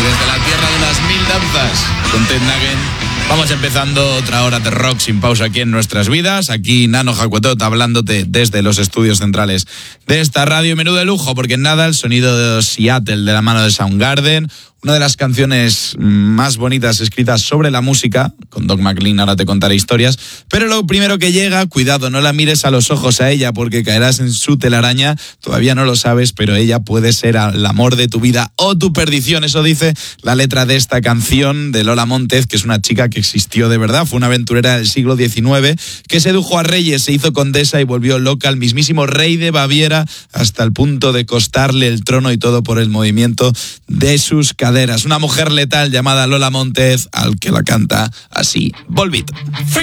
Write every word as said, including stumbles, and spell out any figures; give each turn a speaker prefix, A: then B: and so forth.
A: desde la tierra de las mil danzas, con Ted Nugent, vamos empezando otra hora de rock sin pausa aquí en nuestras vidas. Aquí Nano Jacuetot hablándote desde los estudios centrales de esta radio. Menú de lujo, porque en nada, el sonido de Seattle de la mano de Soundgarden, una de las canciones más bonitas escritas sobre la música, con Doug McLean, ahora te contaré historias, pero lo primero que llega, cuidado, no la mires a los ojos a ella porque caerás en su telaraña, todavía no lo sabes, pero ella puede ser el amor de tu vida o tu perdición, eso dice la letra de esta canción de Lola Montez, que es una chica que existió de verdad, fue una aventurera del siglo diecinueve, que sedujo a reyes, se hizo condesa y volvió loca al mismísimo rey de Baviera, hasta el punto de costarle el trono y todo por el movimiento de sus caderas. Una mujer letal llamada Lola Montez, al que la canta así, Volbeat. Feel